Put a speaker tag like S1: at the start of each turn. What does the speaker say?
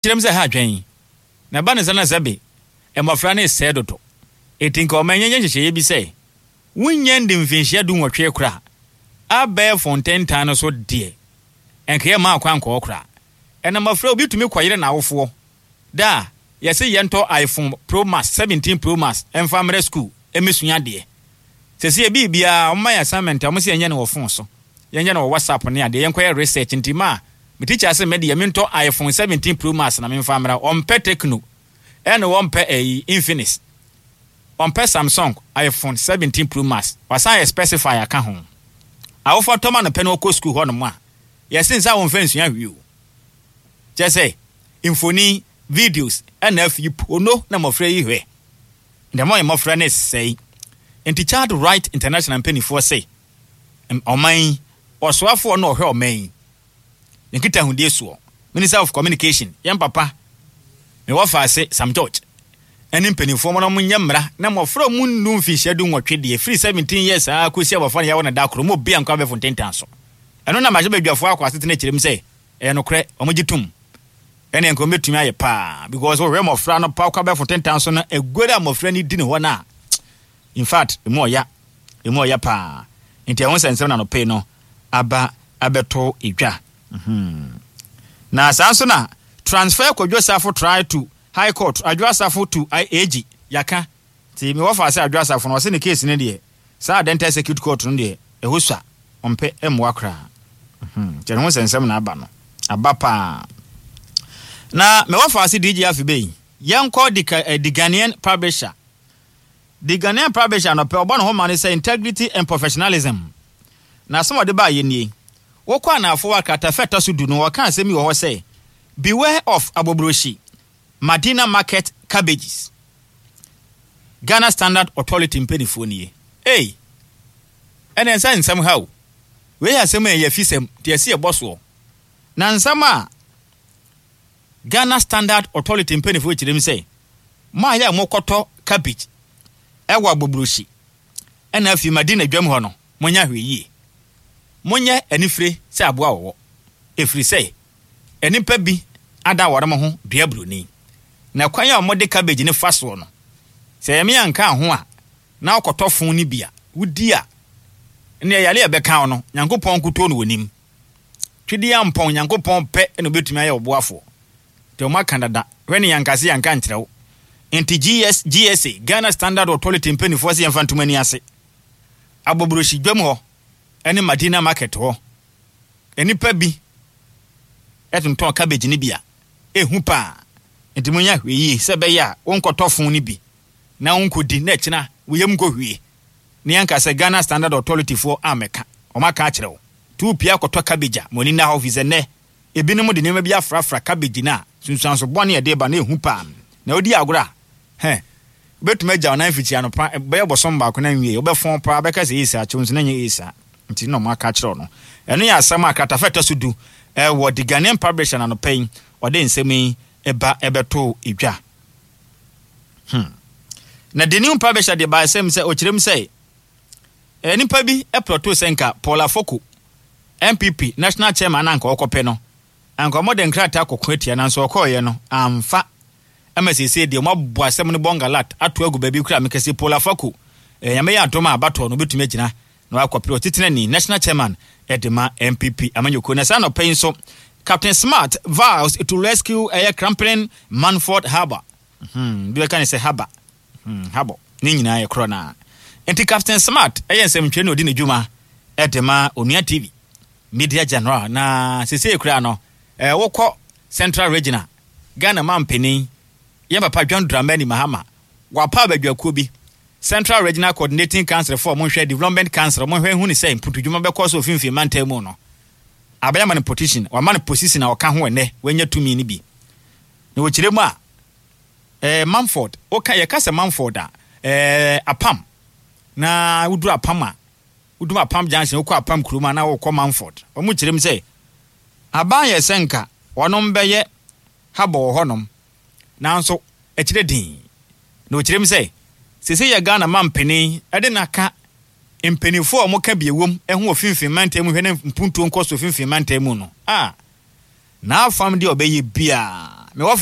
S1: Chirem se ha dwen. Na ba ne sana zabe. E mofra ne se dodo. Etinka o menyenye hyehyeye bi se. Wunye ndi mfinhia du nwotwe kura. Abe fonten tan so de. Enke ma akwanko okura. Ena mofra obi tumi kwayire na awofo. Da, yese yento iPhone Pro Max 17 Pro Max enfamre school emisua de. Sese bibia o my assignment amusi enye ne wo phone so. Yenye na WhatsApp ne ade yenkoye research ntima. Me teacher say me de yemento iPhone 17 Pro Max na me mfamra ompe Tecno. Ene wompe Infinix. Ompe Samsung iPhone 17 Pro Max. Wasa specify aka ho. Awofo toma no pe no ko school ho no mo a. Yesin sa won fansua hwiu. Je say infoni videos and if you pono na mofra yi hwe. The more mofra ne say enti Child Right International penny for say oman oswafo no hwe oman. Nikita hundie so. Minister of Communication yam papa me wafa say Sam George. Eni penny for mo no nyamra na mofra mu nnu mfihia du nwotwe de free 17 years akosi abafo ya wona da kro mo bia nkwa be fonten tan so. Eno na maje badwafo akwasete na kirem say nokre omogitum. Ene enko metumi aye pa because we mofra no pa kwa be fonten tan so na egwere mofra ni di ne ho na. In fact, emo ya pa. Enti awon sensem na no pay no aba abeto edwa. Na sanso na transfer Kwadwasafo try to High Court, Adwasafo to IAG yaka. Ti me wofa say Adwasafo no se ne case ne de. Sa Dental Circuit Court no de ehosua ompe emwa kra. Je no sensem na aba no. Aba pa. Na me wofa say DJ Afibei. Yanko the Ghanaian publisher. The Ghanaian publisher no pe obono ho man say integrity and professionalism. Na some of the ba ye nie. Wo kwa na afo akata feta so du no wo kan asemi wo say beware of Abobroshi Madina market cabbages. Ghana Standard Authority mpenifuo nie. Hey. Ene nsa nsam how. We asem e yafisem de ase e boso. Na nsam a Ghana Standard Authority mpenifuo kirem say ma ya mokoto cabbage ewa Abobroshi. Ena afi Madina dwam ho no monya hweyi. Monye anifre se aboa wo. Efri say enipa bi ada warem ho dua broni. Na kwan ya omode cabbage ne faso no. Se yemi anka ho a na okotofon ni bia. Wudi a ne yale ebeka no Nyankopon kuto no wonim. Twidi ampon Nyankopon pe eno betumi aye oboafo. Te o makandada when yankase yanka nkyerɛw. Enti GSA Ghana Standard Authority mpenifo se yemfa ntomani ase. Abobroshi dwam ho ene Madina market ho. Enipa bi etonton cabbage ni bia. Ehu pa. Enti munya hweyi se be ya wonkotofon ni bi. Na wonkodi na kina woyem go hwie. Ni yanka se Ghana Standard Authority for ameka. O maka akyerew. Tu pia koto cabbage moni na office ne. Ebinom de nema bi afrafra cabbage na sunsanso bone e de ba na ehu pa. Na odi agora. Betuma ja na mfichi anopa be bosom ba ko na nwie obefon pa be ka se isa chunso na nye isa nti no maka akyerew no. Eno ya asama akata feta sudu wo the Ghanaian publisher na no pain ode nsemi eba ebeto edwa. Na the new publisher de ba sem se okirem say nipa bi eproto senka Paul Afoko MPP national chairman anka okope no anka modern krata akokwatia na nso okoye no amfa MSC de mo boasem no bongalat ato agu ba bi kura mekase Paul Afoko yame ya atoma abato no betumi agina na akopere otitene ni national chairman edema MPP amanyoko na sa no pain so Captain Smart vows to rescue a crampling Manford Harbour. Do can say Harbour. Harbour. Ni nyina ye krona. Enti Captain Smart ensem twe no di ne dwuma edema Onua TV Media General na sese kura no wokọ Central Regional Ghana Mampeni ye papa John Dramani Mahama wapa badwakuo bi Central Regional Coordinating Council for Monhwe Development Council monhwe hu ni say mputudwuma bekọ so finfin mantemu no abaya man position wa man position a oka ho ene wanya tumi ni bi na wokiremu a Manford oka ye kasa Manford a apam na wudu apam a wudu apam junction okọ apam kuruma na wokọ Manford omu kirem say abaya senka wonom beye habo honom nanso ekire din na wokirem say sese ye Ghana mampeni ade naka empenifo omoka biewom ehu ofinfin mantemu hwe ne mpuntu nkoso ofinfin mantemu no na afam de obeye bia